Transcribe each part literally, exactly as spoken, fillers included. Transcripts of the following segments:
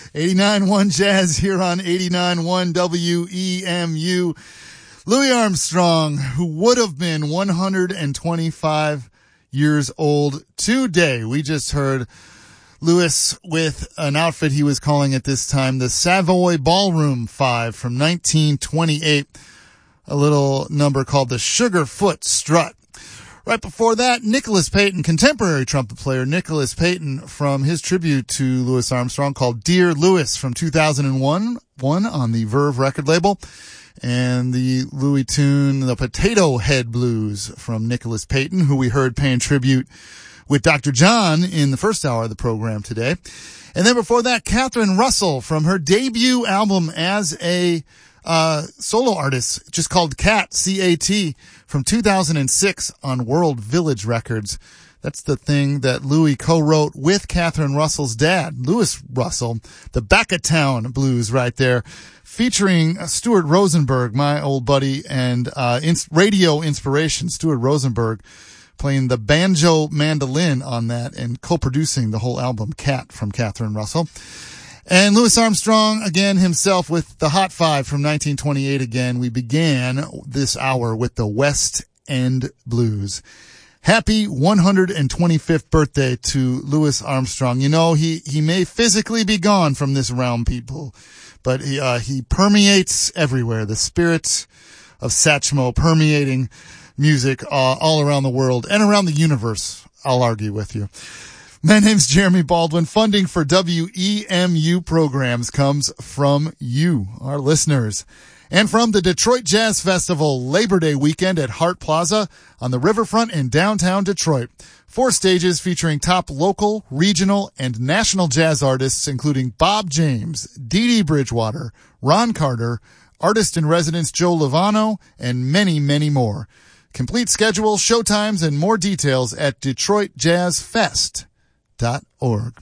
eighty-nine point one Jazz here on eighty-nine point one W E M U. Louis Armstrong, who would have been one hundred twenty-five years old today. We just heard Louis with an outfit he was calling at this time the Savoy Ballroom Five from nineteen twenty-eight, a little number called the Sugarfoot Strut. Right before that, Nicholas Payton, contemporary trumpet player Nicholas Payton, from his tribute to Louis Armstrong called Dear Louis from two thousand one, one on the Verve record label, and the Louis tune, the Potato Head Blues from Nicholas Payton, who we heard paying tribute with Doctor John in the first hour of the program today. And then before that, Catherine Russell from her debut album as a uh solo artist, just called Cat, C A T, from two thousand six on World Village Records. That's the thing that Louis co-wrote with Catherine Russell's dad, Louis Russell, the Back of Town Blues right there, featuring Stuart Rosenberg, my old buddy and uh ins- radio inspiration, Stuart Rosenberg, playing the banjo mandolin on that and co-producing the whole album, Cat, from Catherine Russell. And Louis Armstrong, again, himself with the Hot Five from nineteen twenty-eight again. We began this hour with the West End Blues. Happy one hundred twenty-fifth birthday to Louis Armstrong. You know, he, he may physically be gone from this realm, people, but he, uh, he permeates everywhere. The spirit of Satchmo permeating music uh, all around the world and around the universe, I'll argue with you. My name's Jeremy Baldwin. Funding for W E M U programs comes from you, our listeners, and from the Detroit Jazz Festival Labor Day weekend at Hart Plaza on the riverfront in downtown Detroit. Four stages featuring top local, regional, and national jazz artists, including Bob James, Dee Dee Bridgewater, Ron Carter, artist-in-residence Joe Lovano, and many, many more. Complete schedule, showtimes, and more details at detroit jazz fest dot org.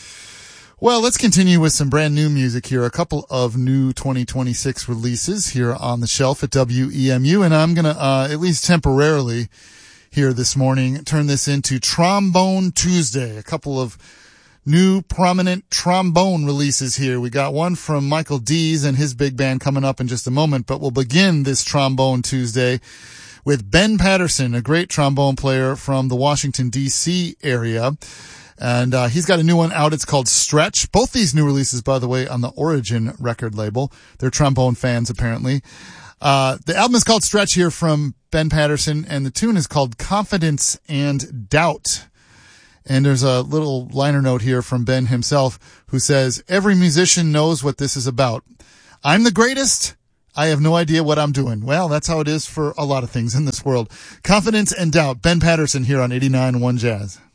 Well, let's continue with some brand new music here. A couple of new twenty twenty-six releases here on the shelf at W E M U, and I'm going to, uh, at least temporarily here this morning, turn this into Trombone Tuesday. A couple of new prominent trombone releases here. We got one from Michael Dees and his big band coming up in just a moment, but we'll begin this Trombone Tuesday with Ben Patterson, a great trombone player from the Washington, D C area. And uh he's got a new one out. It's called Stretch. Both these new releases, by the way, on the Origin record label. They're trombone fans, apparently. Uh the album is called Stretch here from Ben Patterson, and the tune is called Confidence and Doubt. And there's a little liner note here from Ben himself, who says, every musician knows what this is about. I'm the greatest. I have no idea what I'm doing. Well, that's how it is for a lot of things in this world. Confidence and Doubt. Ben Patterson here on eighty-nine point one Jazz.